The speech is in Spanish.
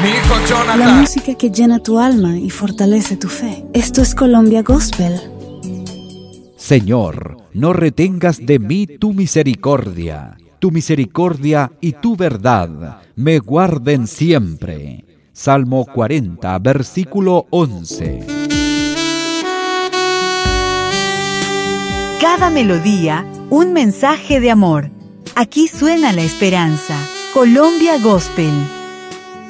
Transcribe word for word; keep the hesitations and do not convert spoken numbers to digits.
Mi hijo La Jonathan. música que llena tu alma y fortalece tu fe. Esto es Colombia Gospel. Señor, no retengas de mí tu misericordia. Tu misericordia y tu verdad me guarden siempre. Salmo cuarenta, versículo once. Cada melodía, un mensaje de amor. Aquí suena la esperanza. Colombia Gospel.